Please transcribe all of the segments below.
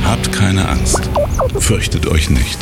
Habt keine Angst. Fürchtet euch nicht.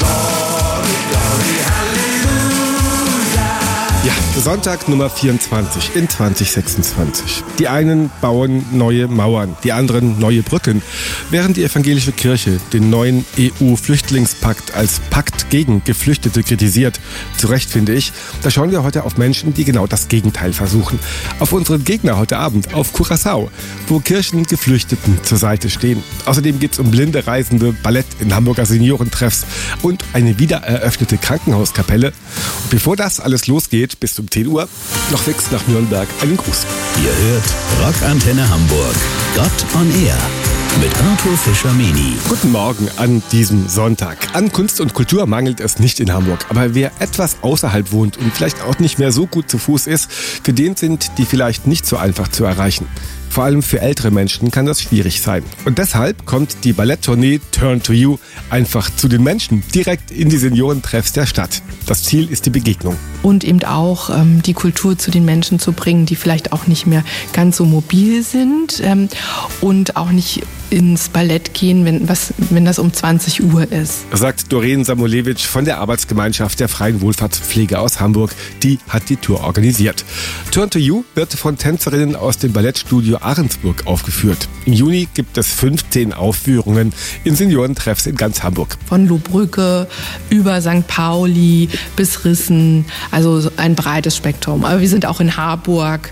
Ja, Sonntag Nummer 24 in 2026. Die einen bauen neue Mauern, die anderen neue Brücken, während die evangelische Kirche den neuen EU-Flüchtlingspakt als Pakt gegen Geflüchtete kritisiert. Zu Recht, finde ich. Da schauen wir heute auf Menschen, die genau das Gegenteil versuchen. Auf unseren Gegner heute Abend, auf Curaçao, wo Kirchen Geflüchteten zur Seite stehen. Außerdem geht es um blinde Reisende, Ballett in Hamburger Seniorentreffs und eine wiedereröffnete Krankenhauskapelle. Und bevor das alles losgeht, bis um 10 Uhr, noch fix nach Nürnberg einen Gruß. Ihr hört Rockantenne Hamburg. Gott on Air mit Arthur Fischer-Meni. Guten Morgen an diesem Sonntag. An Kunst und Kultur mangelt es nicht in Hamburg. Aber wer etwas außerhalb wohnt und vielleicht auch nicht mehr so gut zu Fuß ist, für den sind die vielleicht nicht so einfach zu erreichen. Vor allem für ältere Menschen kann das schwierig sein. Und deshalb kommt die Balletttournee Turn to You einfach zu den Menschen, direkt in die Seniorentreffs der Stadt. Das Ziel ist die Begegnung. Und eben auch die Kultur zu den Menschen zu bringen, die vielleicht auch nicht mehr ganz so mobil sind und auch nicht ins Ballett gehen, wenn das um 20 Uhr ist. Sagt Doreen Samulewitsch von der Arbeitsgemeinschaft der Freien Wohlfahrtspflege aus Hamburg. Die hat die Tour organisiert. Turn to You wird von Tänzerinnen aus dem Ballettstudio Ahrensburg aufgeführt. Im Juni gibt es 15 Aufführungen in Seniorentreffs in ganz Hamburg. Von Lohbrücke über St. Pauli bis Rissen, also ein breites Spektrum. Aber wir sind auch in Harburg,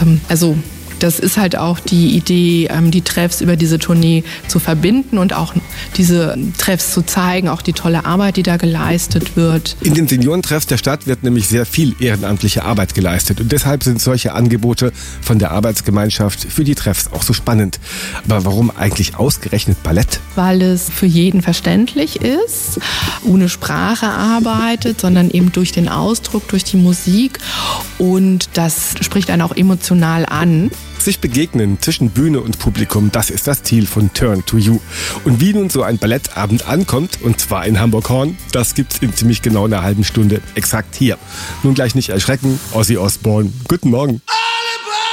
das ist halt auch die Idee, die Treffs über diese Tournee zu verbinden und auch diese Treffs zu zeigen, auch die tolle Arbeit, die da geleistet wird. In den Seniorentreffs der Stadt wird nämlich sehr viel ehrenamtliche Arbeit geleistet und deshalb sind solche Angebote von der Arbeitsgemeinschaft für die Treffs auch so spannend. Aber warum eigentlich ausgerechnet Ballett? Weil es für jeden verständlich ist, ohne Sprache arbeitet, sondern eben durch den Ausdruck, durch die Musik, und das spricht einen auch emotional an. Sich begegnen zwischen Bühne und Publikum, das ist das Ziel von Turn to You. Und wie nun so ein Ballettabend ankommt, und zwar in Hamburg-Horn, das gibt's in ziemlich genau einer halben Stunde, exakt hier. Nun gleich nicht erschrecken, Ozzy Osbourne. Guten Morgen.